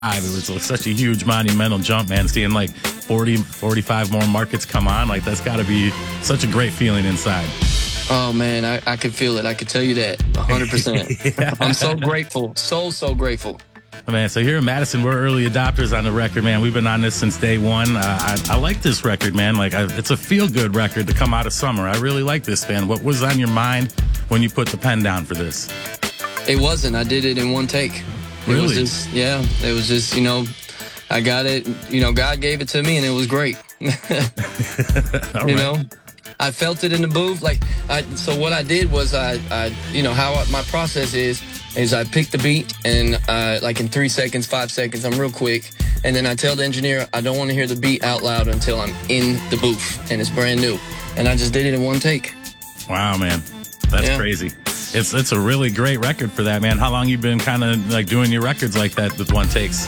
It was such a huge monumental jump, man. Seeing like 40, 45 more markets come on, like that's got to be such a great feeling inside. Oh, man, I could feel it. I could tell you that 100%. Yeah. I'm so grateful. So grateful. Man, so here in Madison, we're early adopters on the record, man. We've been on this since day one. I like this record, man. It's a feel-good record to come out of summer. I really like this, man. What was on your mind when you put the pen down for this? It wasn't. I did it in one take. Really? It was just, I got it. God gave it to me, and it was great. I felt it in the booth. So what I did was my process is I pick the beat and in 3 seconds, 5 seconds, I'm real quick. And then I tell the engineer, I don't want to hear the beat out loud until I'm in the booth and it's brand new. And I just did it in one take. Wow, man. That's crazy. It's a really great record for that, man. How long you been kind of like doing your records like that with one takes?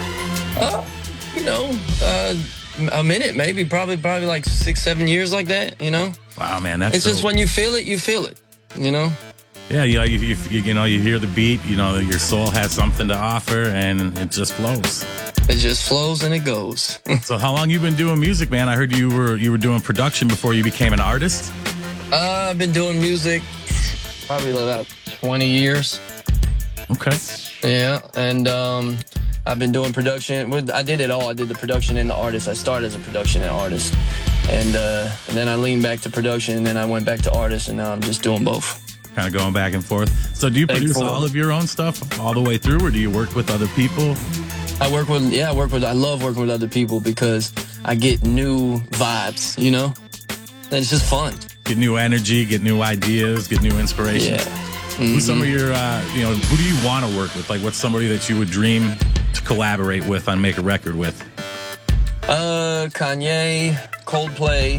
A minute, maybe, probably like 6-7 years like that, Wow, man, it's just when you feel it, Yeah, you hear the beat, your soul has something to offer, and it just flows. It just flows and it goes. So how long you been doing music, man? I heard you were doing production before you became an artist. I've been doing music probably about 20 years. Okay. Yeah, and I've been doing production. I did it all. I did the production and the artist. I started as a production and artist. And then I leaned back to production, and then I went back to artist, and now I'm just doing both. Kind of going back and forth. So do you produce all of your own stuff all the way through, or do you work with other people? I love working with other people because I get new vibes, And it's just fun. Get new energy, get new ideas, get new inspiration. Yeah. Mm-hmm. Who's some of your, who do you want to work with? Like, what's somebody that you would dream to collaborate with on Make a Record with? Kanye, Coldplay,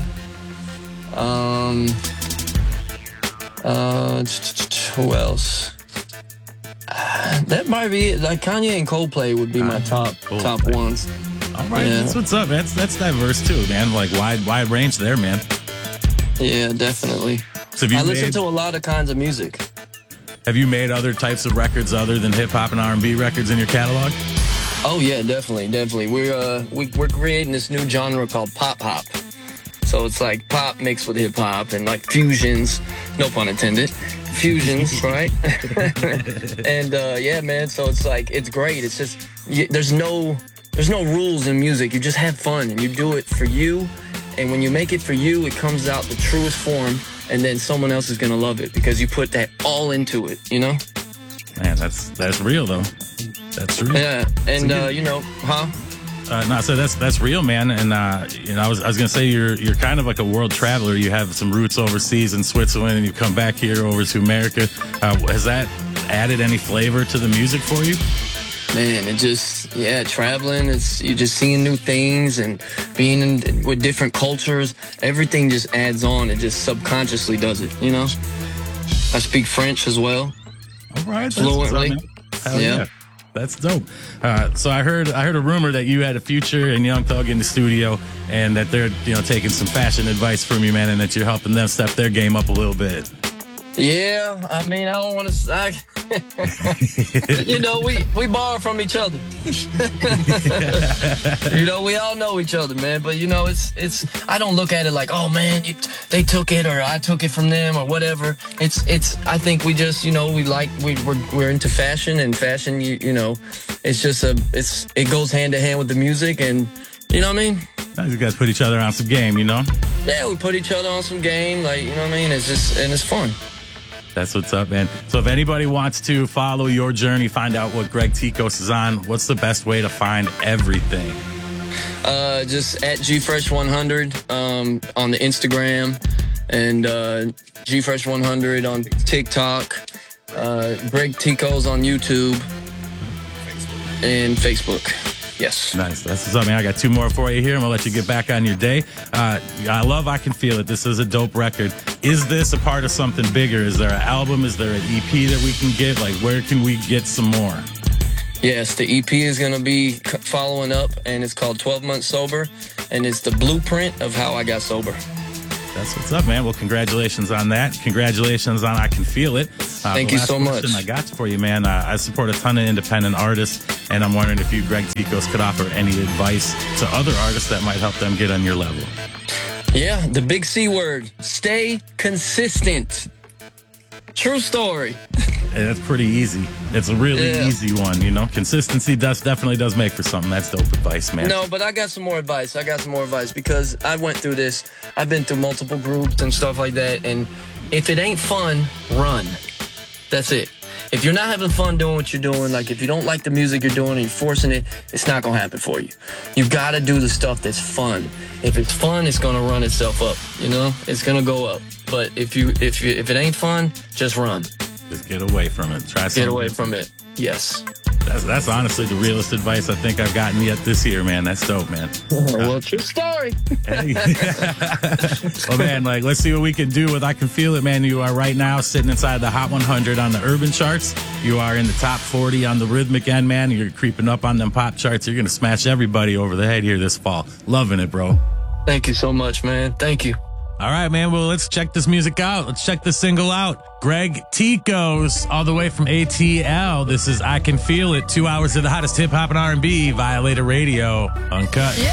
who else? That might be it. Like Kanye and Coldplay would be my top ones. All right, that's what's up. That's diverse too, man. Like wide range there, man. Yeah, definitely. So I listen to a lot of kinds of music. Have you made other types of records other than hip hop and R&B records in your catalog? Oh yeah, definitely. We're creating this new genre called pop hop. So it's like pop mixed with hip hop and like fusions, no pun intended, fusions, right? And yeah, man. So it's like it's great. It's just there's no rules in music. You just have fun and you do it for you. And when you make it for you, it comes out the truest form. And then someone else is gonna love it because you put that all into it, Man, that's real though. That's real. Yeah, and So that's real, man. And I was gonna say you're kind of like a world traveler. You have some roots overseas in Switzerland, and you come back here over to America. Has that added any flavor to the music for you? Man, it just traveling. You're just seeing new things and being with different cultures. Everything just adds on. It just subconsciously does it. I speak French as well. All right, fluently. Hell yeah. That's dope. So I heard a rumor that you had a Future and Young Thug in the studio, and that they're taking some fashion advice from you, man, and that you're helping them step their game up a little bit. Yeah, I mean, I don't want to. We borrow from each other. We all know each other, man. But it's. I don't look at it like, oh man, they took it or I took it from them or whatever. It's. I think we just, we're into fashion, and fashion, it's just it goes hand in hand with the music, and you know what I mean. You guys put each other on some game, Yeah, we put each other on some game, like what I mean. It's just and it's fun. That's what's up, man. So if anybody wants to follow your journey, find out what Greg Ticos is on, what's the best way to find everything? Just at GFresh100 on the Instagram, and GFresh100 on TikTok, Greg Ticos on YouTube and Facebook. Yes. Nice. That's what's up, man. I got two more for you here. I'm going to let you get back on your day. I Can Feel It. This is a dope record. Is this a part of something bigger? Is there an album? Is there an EP that we can get? Like, where can we get some more? Yes, the EP is going to be following up, and it's called 12 Months Sober, and it's the blueprint of how I got sober. That's what's up, man. Well, congratulations on that. Congratulations on I Can Feel It. Thank you so much. I got for you, man. I support a ton of independent artists, and I'm wondering if you, Greg Ticos, could offer any advice to other artists that might help them get on your level. Yeah, the big C word. Stay consistent. True story. And that's pretty easy. It's a really easy one, you know. Consistency definitely does make for something. That's dope advice, man. No, but I got some more advice. Because I went through this. I've been through multiple groups and stuff like that. And if it ain't fun, run. That's it. If you're not having fun doing what you're doing, like if you don't like the music you're doing and you're forcing it, it's not going to happen for you. You got to do the stuff that's fun. If it's fun, it's going to run itself up, you know? It's going to go up. But if it ain't fun, just run. Just get away from it. Get away from it. Yes. That's honestly the realest advice I think I've gotten yet this year, man. That's dope, man. Well, true story. Well, man, like, let's see what we can do with I Can Feel It, man. You are right now sitting inside the Hot 100 on the urban charts. You are in the top 40 on the rhythmic end, man. You're creeping up on them pop charts. You're going to smash everybody over the head here this fall. Loving it, bro. Thank you so much, man. Thank you. All right, man. Well, let's check this music out. Let's check this single out. Greg Ticos, all the way from ATL. This is I Can Feel It. 2 hours of the hottest hip hop and R&B. Violator Radio. Uncut. Yeah.